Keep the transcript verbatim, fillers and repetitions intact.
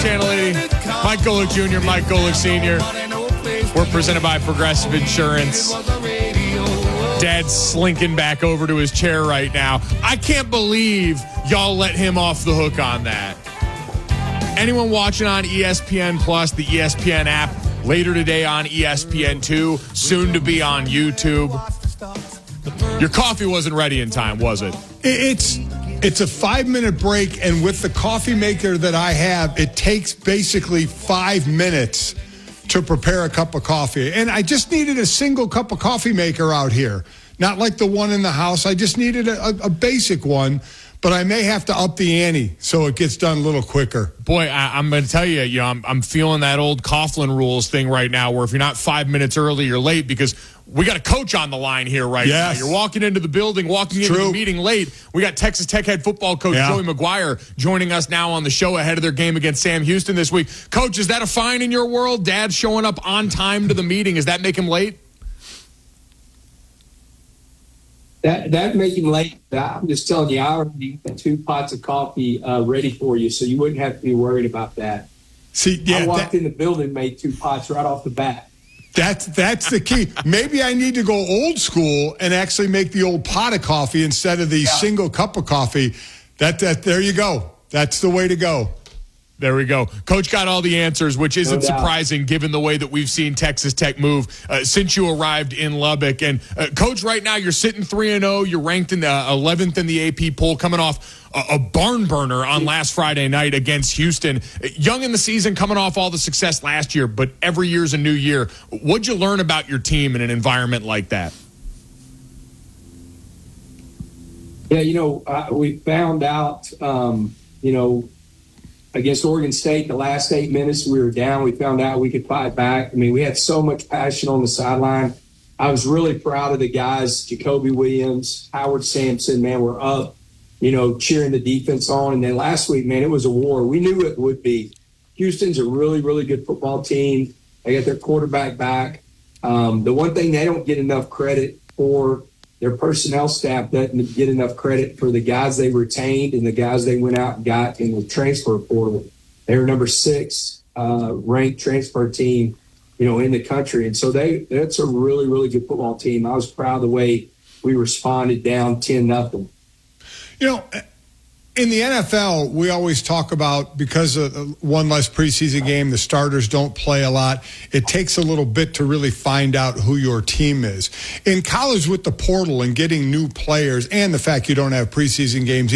Channel eighty, Mike Golick Junior, Mike Golick Senior We're presented by Progressive Insurance. Dad's slinking back over to his chair right now. I can't believe y'all let him off the hook on that. Anyone watching on E S P N Plus, the E S P N app, later today on E S P N two, soon to be on YouTube. Your coffee wasn't ready in time, was it? It's it's a five-minute break, and with the coffee maker that I have, it takes basically five minutes to prepare a cup of coffee. And I just needed a single cup of coffee maker out here, not like the one in the house. I just needed a, a, a basic one, but I may have to up the ante so it gets done a little quicker. Boy, I, I'm going to tell you, you know, I'm, I'm feeling that old Coughlin rules thing right now, where if you're not five minutes early, you're late, because we got a coach on the line here right yes. now. You're walking into the building, walking it's into true. the meeting late. We got Texas Tech head football coach yeah. Joey McGuire joining us now on the show ahead of their game against Sam Houston this week. Coach, is that a fine in your world? Dad showing up on time to the meeting. Does that make him late? That that make him late. I'm just telling you, I already got two pots of coffee uh, ready for you, so you wouldn't have to be worried about that. See, yeah, I walked that, in the building, made two pots right off the bat. That's that's the key. Maybe I need to go old school and actually make the old pot of coffee instead of the yeah. single cup of coffee. That that there you go. That's the way to go. There we go. Coach got all the answers, which isn't no surprising given the way that we've seen Texas Tech move uh, since you arrived in Lubbock. And, uh, Coach, right now you're sitting three and oh. You're ranked in the eleventh in the A P poll, coming off a, a barn burner on last Friday night against Houston. Young in the season, coming off all the success last year, but every year's a new year. What'd you learn about your team in an environment like that? Yeah, you know, uh, we found out, um, you know, against Oregon State, the last eight minutes we were down, we found out we could fight back. I mean, we had so much passion on the sideline. I was really proud of the guys, Jacoby Williams, Howard Sampson, man, we're up, you know, cheering the defense on. And then last week, man, it was a war. We knew it would be. Houston's a really, really good football team. They got their quarterback back. Um, the one thing they don't get enough credit for, their personnel staff doesn't get enough credit for the guys they retained and the guys they went out and got in the transfer portal. They were number six uh, ranked transfer team, you know, in the country. And so they that's a really, really good football team. I was proud of the way we responded down ten nothing. You know, in the N F L, we always talk about, because of one less preseason game, the starters don't play a lot. It takes a little bit to really find out who your team is. In college, with the portal and getting new players and the fact you don't have preseason games